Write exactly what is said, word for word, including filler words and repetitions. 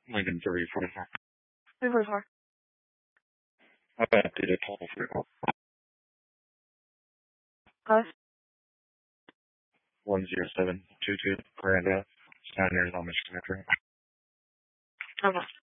Lincoln three forty-four. three forty-four. I bet did a total free call. Us? one zero seven two two Miranda, Sound Arizona, Michigan. Okay.